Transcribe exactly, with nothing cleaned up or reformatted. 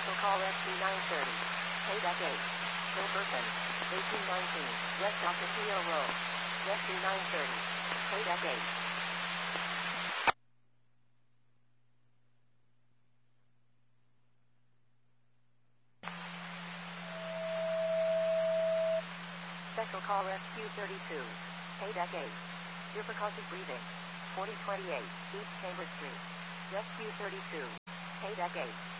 Special call S P nine thirty. Pay deck eight. Gilberton. eighteen nineteen. West Ocotillo Road. S P nine thirty. Pay deck eight. Special call Rescue thirty-two. Pay deck eight. Difficulty breathing. forty twenty-eight. East Chambers Street. Rescue thirty-two. Pay deck eight.